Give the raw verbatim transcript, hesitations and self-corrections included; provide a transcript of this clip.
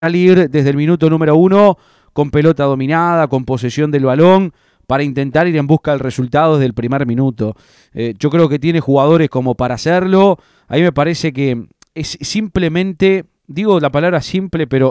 salir desde el minuto número uno con pelota dominada, con posesión del balón, para intentar ir en busca del resultado desde el primer minuto. Eh, yo creo que tiene jugadores como para hacerlo. A mí me parece que es simplemente, digo la palabra simple, pero